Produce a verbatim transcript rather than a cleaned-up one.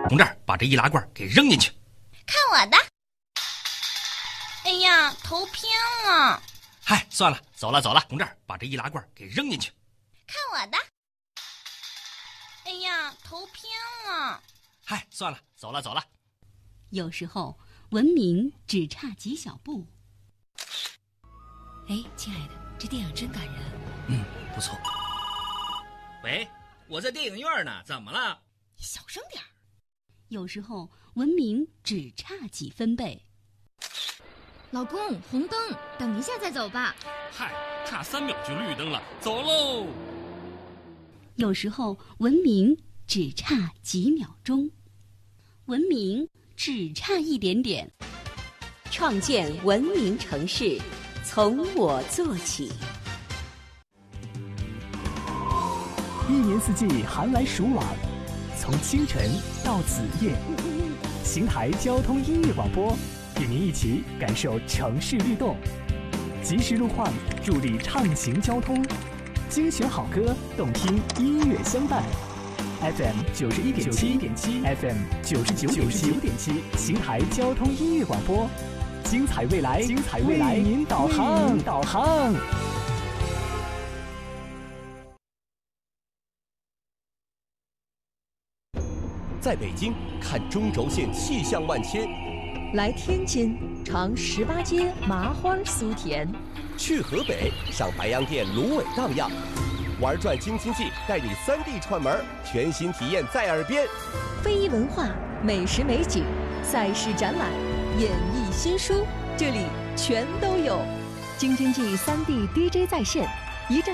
同志，把这易拉罐给扔进去。 看我的！哎呀，头偏了。 嗨，算了，走了走了。同志，把这易拉罐给扔进去。 看我的！哎呀，头偏了。 嗨，算了，走了走了。 有时候文明只差几小步。 哎，亲爱的，这电影真感人。 嗯，不错。 喂，我在电影院呢，怎么了？ 你小声点儿。 有时候文明只差几分贝。 老公，红灯，等一下再走吧。 嗨，差三秒就绿灯了，走喽。 有时候文明只差几秒钟，文明只差一点点。 创建文明城市，从我做起。 一年四季寒来暑往，从清晨到子夜，邢台交通音乐广播与您一起感受城市律动，及时路况助力畅行交通，精选好歌，动听音乐相伴。F M 九十一点七，F M 九十九点七，邢台交通音乐广播，精彩未来，精彩未来，为您导航，导航。 在北京看中轴线气象万千， 来天津尝十八街麻花酥甜， 去河北赏白洋淀芦苇荡漾，玩转京津冀带你三 D 串门，全新体验在耳边。 非遗文化、美食美景、赛事展览、演艺新书，这里全都有。京津冀三 D D J 在线，一站